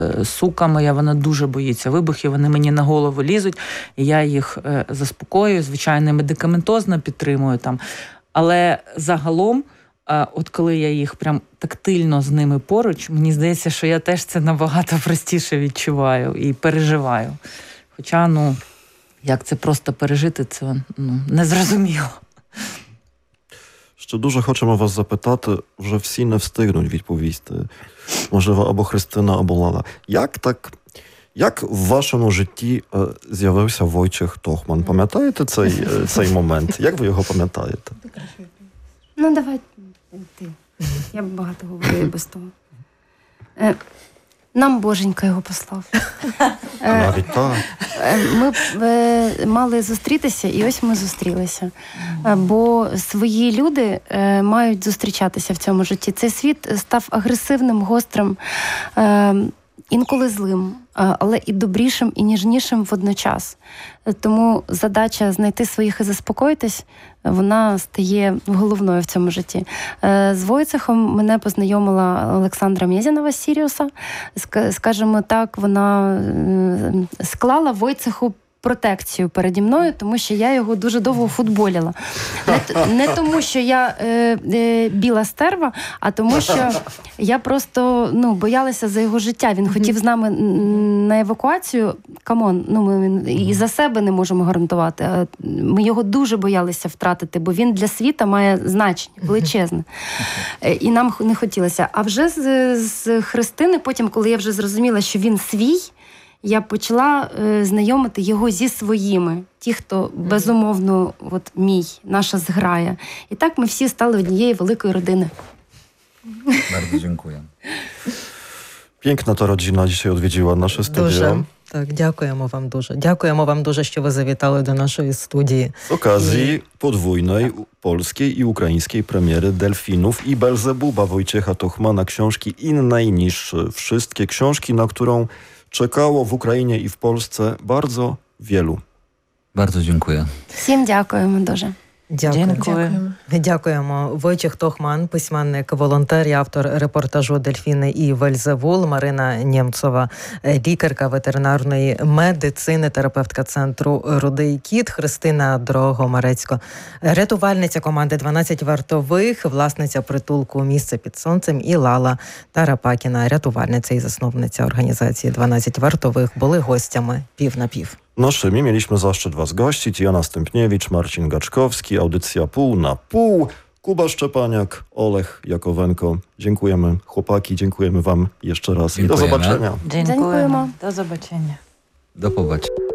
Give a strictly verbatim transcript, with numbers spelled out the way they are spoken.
Сука моя, вона дуже боїться вибухів, вони мені на голову лізуть, і я їх заспокоюю, звичайно, медикаментозно підтримую там. Але загалом, от коли я їх прям тактильно з ними поруч, мені здається, що я теж це набагато простіше відчуваю і переживаю. Хоча, ну, як це просто пережити, це ну, незрозуміло. Ще дуже хочемо вас запитати, вже всі не встигнуть відповісти. Можливо, або Христина, або Лала. Як так, як в вашому житті е, з'явився Войciech Tochman? Пам'ятаєте цей, е, цей момент? Як ви його пам'ятаєте? Ну, давай ти. Я б багато говорю без того. Е, нам Боженька його послав. Навіть так. Ми е, мали зустрітися, і ось ми зустрілися. Е, бо свої люди е, мають зустрічатися в цьому житті. Цей світ став агресивним, гострим, е, інколи злим, але і добрішим, і ніжнішим водночас. Тому задача знайти своїх і заспокоїтись, вона стає головною в цьому житті. З Войцехом мене познайомила Олександра Мєзінова з Сіріуса. Скажімо так, вона склала Войцеху протекцію переді мною, тому що я його дуже довго футболіла. Не, не тому, що я е, е, біла стерва, а тому, що я просто ну, боялася за його життя. Він хотів з нами на евакуацію. Камон, ну, ми і за себе не можемо гарантувати. Ми його дуже боялися втратити, бо він для світа має значення величезне. І нам не хотілося. А вже з, з Христини, потім, коли я вже зрозуміла, що він свій, я почала е, знайомити його зі своїми. Ті, хто, безумовно, от мій, наша зграя. І так ми всі стали однією великою родиною. Bardzo dziękuję. Piękna ta rodzina dzisiaj odwiedziła nasze studio. Дуже. Так, дякуємо вам дуже. Дякуємо вам дуже, що ви завітали до нашої студії. Z okazji podwójnej polskiej i ukraińskiej premiery Delfinów i Belzebuba Wojciecha Tochmana, książki innej niż wszystkie, książki, na którą czekało w Ukrainie i w Polsce bardzo wielu. Bardzo dziękuję. Всім дякуємо дуже. Дякуємо. Дякую. Дякуємо. Войciech Tochman, письменник, волонтер і автор репортажу «Дельфіни і Вельзевул», Марина Нємцова, лікарка ветеринарної медицини, терапевтка центру «Рудий кіт», Христина Дрогомарецько, рятувальниця команди «дванадцять вартових», власниця притулку «Місце під сонцем», і Лала Тарапакіна, рятувальниця і засновниця організації «дванадцять вартових», були гостями пів на пів. Naszymi mieliśmy zaszczyt was gościć. Jana Stępniewicz, Marcin Gaczkowski, audycja pół na pół. Kuba Szczepaniak, Olech Jakowenko. Dziękujemy chłopaki, dziękujemy wam jeszcze raz. I do Dziękujemy. zobaczenia. Dziękujemy. Dziękujemy. Do zobaczenia. Do popatrzenia.